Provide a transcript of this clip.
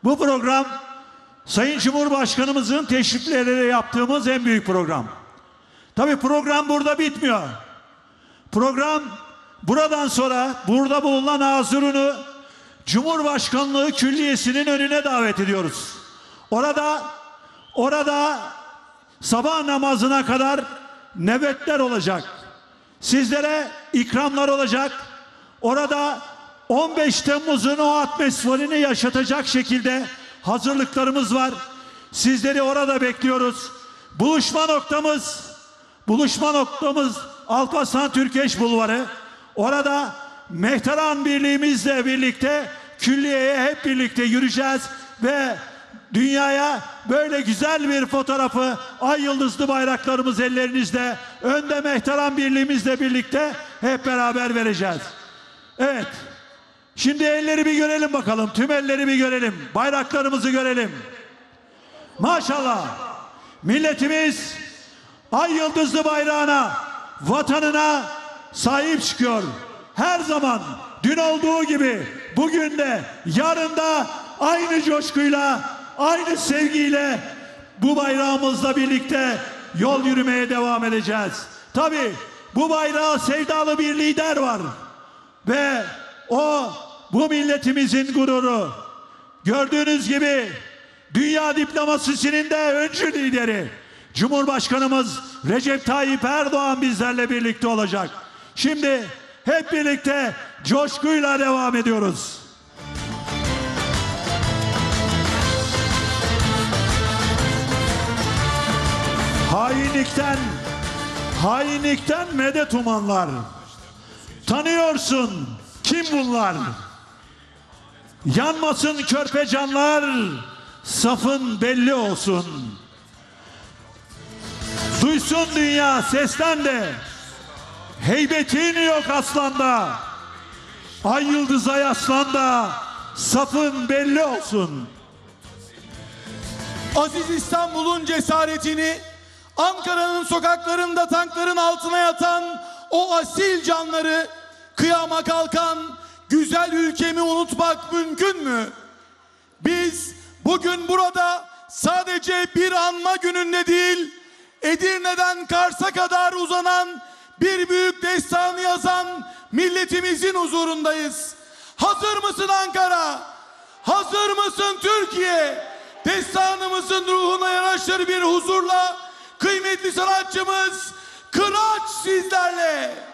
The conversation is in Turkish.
Bu program Sayın Cumhurbaşkanımızın teşrifleriyle yaptığımız en büyük program. Tabii program burada bitmiyor. Program buradan sonra burada bulunan Azur'unu Cumhurbaşkanlığı Külliyesi'nin önüne davet ediyoruz. Orada sabah namazına kadar nöbetler olacak. Sizlere ikramlar olacak. Orada 15 Temmuz'un o atmosferini yaşatacak şekilde hazırlıklarımız var. Sizleri orada bekliyoruz. Buluşma noktamız Alparslan Türkeş Bulvarı. Orada Mehteran Birliğimizle birlikte külliyeye hep birlikte yürüyeceğiz ve dünyaya böyle güzel bir fotoğrafı ay yıldızlı bayraklarımız ellerinizde, önde Mehteran Birliğimizle birlikte hep beraber vereceğiz. Evet. Şimdi elleri bir görelim bakalım. Tüm elleri bir görelim. Bayraklarımızı görelim. Maşallah. Milletimiz ay yıldızlı bayrağına, vatanına sahip çıkıyor. Her zaman dün olduğu gibi bugün de yarın da aynı coşkuyla, aynı sevgiyle bu bayrağımızla birlikte yol yürümeye devam edeceğiz. Tabii bu bayrağa sevdalı bir lider var ve o bu milletimizin gururu. Gördüğünüz gibi dünya diplomasisinin de öncü lideri Cumhurbaşkanımız Recep Tayyip Erdoğan bizlerle birlikte olacak. Şimdi hep birlikte coşkuyla devam ediyoruz. Hainlikten medet umanlar. Tanıyorsun kim bunlar? Yanmasın körpe canlar, safın belli olsun. Duysun dünya sesten de, heybetin yok aslanda. Ay yıldıza yaslanda, safın belli olsun. Aziz İstanbul'un cesaretini, Ankara'nın sokaklarında tankların altına yatan o asil canları, kıyama kalkan güzel ülkemi unutmak mümkün mü? Biz bugün burada sadece bir anma gününde değil, Edirne'den Kars'a kadar uzanan bir büyük destanı yazan milletimizin huzurundayız. Hazır mısın Ankara? Hazır mısın Türkiye? Destanımızın ruhuna yaraşır bir huzurla kıymetli sanatçımız Kıraç sizlerle.